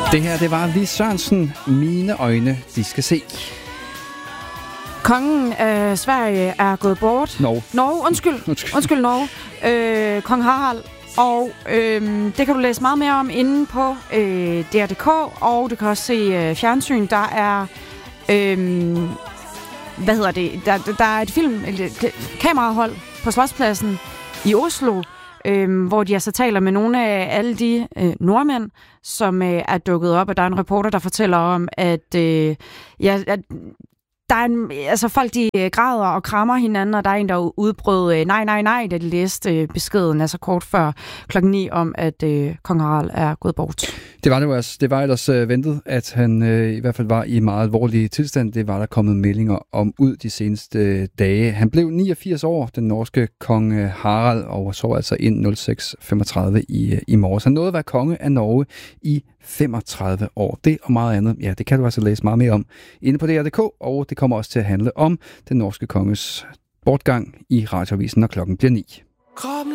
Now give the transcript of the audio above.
Det her, det var Lis Sørensen. Mine øjne, de skal se. Kongen af Sverige er gået bort. Undskyld, Norge. Kong Harald. Og det kan du læse meget mere om inde på DR.dk, og du kan også se fjernsyn. Der er der er et kamerahold på Slotspladsen i Oslo, hvor de altså taler med nogle af alle de nordmænd, som er dukket op, og der er en reporter, der fortæller om, at der er folk, de græder og krammer hinanden, og der er en, der udbrød nej, da de læste beskeden, altså kort før 9:00 om, at kong Harald er gået bort. Det var det jo altså. Det var ellers ventet, at han i hvert fald var i meget alvorlig tilstand. Det var der kommet meldinger om ud de seneste dage. Han blev 89 år, den norske kong Harald, og så altså ind 06:35 i morges. Han nåede at være konge af Norge i 35 år. Det og meget andet, ja, det kan du altså læse meget mere om inde på DR.dk, og det kommer også til at handle om den norske konges bortgang i radioavisen, når klokken bliver 9.